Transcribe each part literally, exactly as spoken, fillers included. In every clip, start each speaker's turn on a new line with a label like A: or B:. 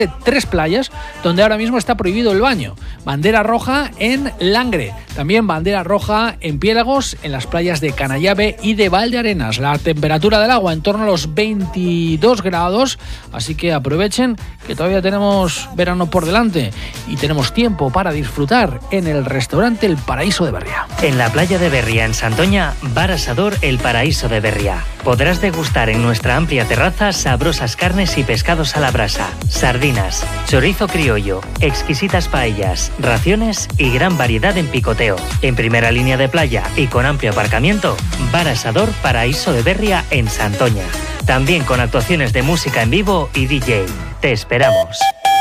A: tres playas donde ahora mismo está prohibido el baño. Bandera roja en Langre, también bandera roja en Piélagos, en las playas de Canallave y de Valdearenas. La temperatura del agua en torno a los veintidós grados, así que aprovechen que todavía tenemos verano por delante y tenemos tiempo para disfrutar en el restaurante El Paraíso de Berria.
B: En la playa de Berria, en Santoña, Bar Asador El Paraíso de Berria. Podrás degustar en nuestra amplia terraza sabrosas carnes y pescados a la brasa, sardinas, chorizo criollo, exquisitas paellas, raciones y gran variedad en picoteo. En primera línea de playa y con amplio aparcamiento, Bar Asador Paraíso de Berria en Santoña. También con actuaciones de música en vivo y D J. Te esperamos.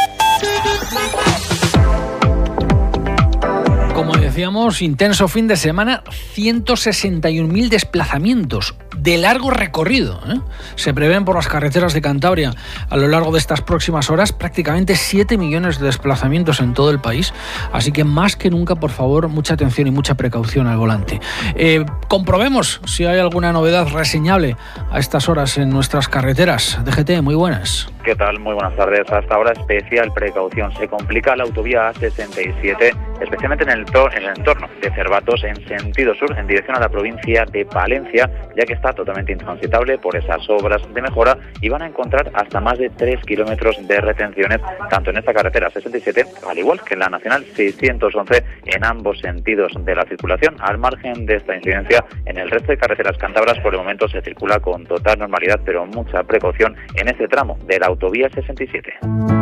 A: Como decíamos, intenso fin de semana, ciento sesenta y un mil desplazamientos de largo recorrido, ¿eh? Se prevén por las carreteras de Cantabria a lo largo de estas próximas horas prácticamente siete millones de desplazamientos en todo el país, así que más que nunca, por favor, mucha atención y mucha precaución al volante. Eh, comprobemos si hay alguna novedad reseñable a estas horas en nuestras carreteras. D G T, muy buenas.
C: ¿Qué tal? Muy buenas tardes. Hasta ahora especial precaución. Se complica la autovía A sesenta y siete, especialmente en el, to- en el entorno de Cervatos, en sentido sur, en dirección a la provincia de Palencia, ya que está totalmente intransitable por esas obras de mejora y van a encontrar hasta más de tres kilómetros de retenciones, tanto en esta carretera sesenta y siete, al igual que en la nacional seiscientos once, en ambos sentidos de la circulación. Al margen de esta incidencia, en el resto de carreteras cántabras por el momento se circula con total normalidad, pero mucha precaución en este tramo de la autovía sesenta y siete.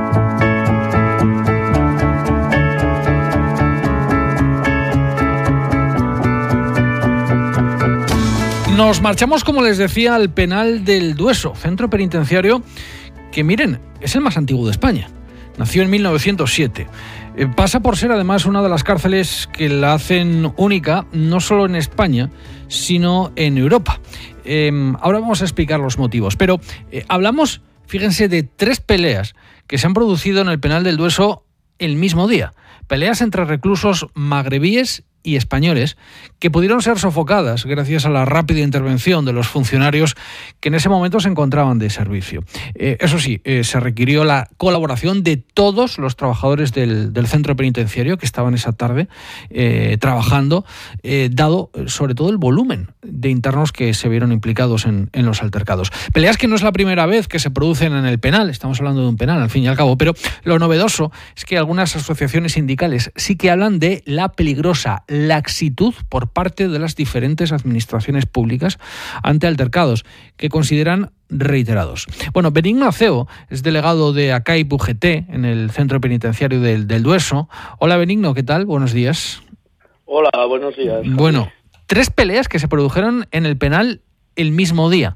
A: Nos marchamos, como les decía, al penal del Dueso, centro penitenciario que, miren, es el más antiguo de España. Nació en mil novecientos siete. Eh, pasa por ser además una de las cárceles que la hacen única, no solo en España, sino en Europa. Eh, ahora vamos a explicar los motivos, pero eh, hablamos, fíjense, de tres peleas que se han producido en el penal del Dueso el mismo día. Peleas entre reclusos magrebíes y españoles que pudieron ser sofocadas gracias a la rápida intervención de los funcionarios que en ese momento se encontraban de servicio. Eh, eso sí, eh, se requirió la colaboración de todos los trabajadores del, del centro penitenciario que estaban esa tarde eh, trabajando, eh, dado sobre todo el volumen de internos que se vieron implicados en, en los altercados. Peleas que no es la primera vez que se producen en el penal, estamos hablando de un penal al fin y al cabo, pero lo novedoso es que algunas asociaciones sindicales sí que hablan de la peligrosa laxitud por parte de las diferentes administraciones públicas ante altercados que consideran reiterados. Bueno, Benigno Acebo es delegado de A C A I P U G T en el centro penitenciario del, del Dueso. Hola Benigno, ¿qué tal? Buenos días.
D: Hola, buenos días.
A: Bueno, tres peleas que se produjeron en el penal el mismo día.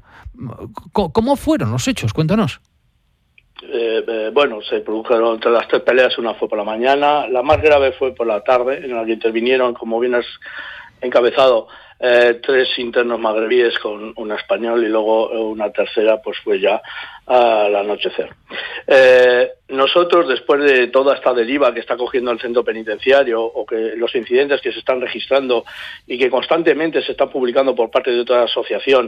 A: ¿Cómo fueron los hechos? Cuéntanos.
D: Eh, eh, bueno, se produjeron entre las tres peleas, una fue por la mañana, la más grave fue por la tarde, en la que intervinieron, como bien has encabezado, eh, tres internos magrebíes con un español y luego una tercera pues fue ya al anochecer. Eh, nosotros, después de toda esta deriva que está cogiendo el centro penitenciario o que los incidentes que se están registrando y que constantemente se están publicando por parte de otra asociación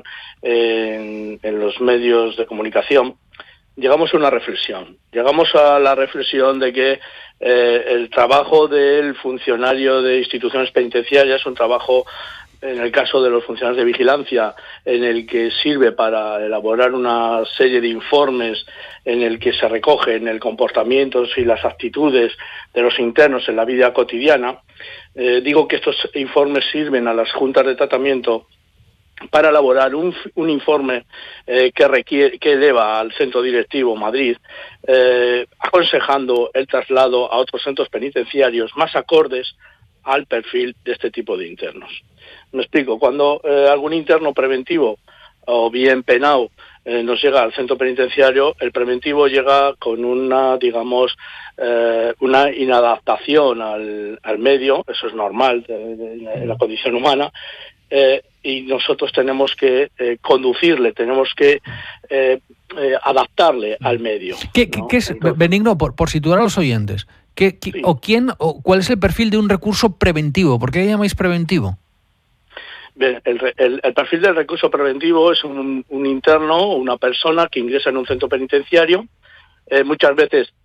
D: en, en los medios de comunicación, llegamos a una reflexión. Llegamos a la reflexión de que eh, el trabajo del funcionario de instituciones penitenciarias es un trabajo, en el caso de los funcionarios de vigilancia, en el que sirve para elaborar una serie de informes en el que se recogen el comportamiento y las actitudes de los internos en la vida cotidiana. Eh, digo que estos informes sirven a las juntas de tratamiento para elaborar un, un informe eh, que requiere, que eleva al centro directivo Madrid, eh, aconsejando el traslado a otros centros penitenciarios más acordes al perfil de este tipo de internos. Me explico, cuando eh, algún interno preventivo o bien penado eh, nos llega al centro penitenciario, el preventivo llega con una, digamos, eh, una inadaptación al, al medio, eso es normal de, de, de la condición humana, eh, y nosotros tenemos que eh, conducirle, tenemos que eh, eh, adaptarle al medio.
A: ¿Qué,
D: ¿no?
A: ¿qué es,
D: Entonces,
A: Benigno, por, por situar a los oyentes, ¿qué, qué,
D: sí.
A: o quién o cuál es el perfil de un recurso preventivo? ¿Por qué le llamáis preventivo?
D: Bien, el, el, el perfil del recurso preventivo es un, un interno, una persona que ingresa en un centro penitenciario, eh, muchas veces